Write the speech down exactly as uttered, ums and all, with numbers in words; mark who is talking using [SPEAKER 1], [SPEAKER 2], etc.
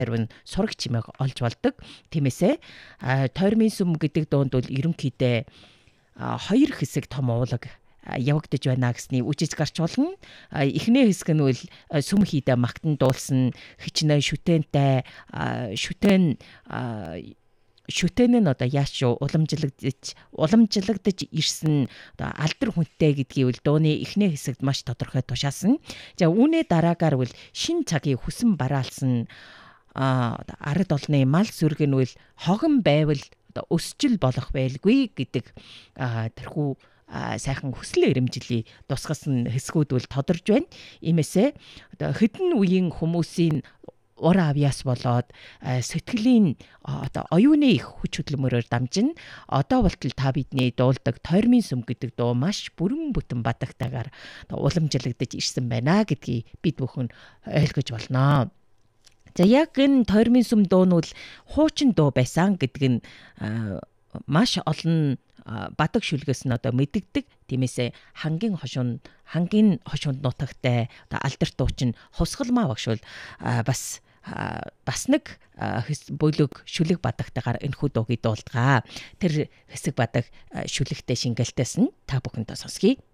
[SPEAKER 1] нь сураг чимээг олж болдог. Тиймээсээ тойрмын сүм гэдэг дуунд бол ерөнхийдөө хоёр хэсэг том уулаг явагдаж байна гэсний үжиж гарч болно. Эхний хэсэг нь бол сүм хийдэ магтан дуулсан хичнээн шүтэнтэй шүтэн шүтэн нь одоо яаш юу уламжлагдаж уламжлагдаж ирсэн одоо алдар хүнтэй гэдгийг бол дууны эхний хэсэгт маш тодорхой тушаасан. За үүнээ дараагаар бол шин цагийн хүсэн бараалсан а ард олны мал сүрэг нь бол хогон байвал одоо өсчил болох байлгүй гэдэг тэрхүү сайхан хүсэл эрэмжлийн тусгасан хэсгүүд бол тодорж байна. Иймээсээ одоо хэдэн үеийн хүмүүсийн ур авьяас болоод сэтгэлийн одоо оюуны их хүч хөдөлмөрөөр дамжин одоо болтол та бидний дуулдаг тойрмын сүм гэдэг дуу маш бүрэн бүтэн бадагтайгаар уламжлагдаж ирсэн байна гэдгийг бид бүхэн ойлгож болно. За яг энэ тойрмын сүм дуу нь бол хуучин дуу байсан гэдэг нь маш олон бадаг шүлгээс нь одоо мэддэг. Тиймээсээ хангийн хошуун хангийн хошуунд нутагтай одоо алдарт дуучин Хувсгалмаа багш бол бас бас нэг бүлэг шүлэг бадагтайгаар энэхүү дуугийг дуулдгаа. Тэр хэсэг бадаг шүлэгтэй шингэлтээс нь та бүхэндээ сонсгий.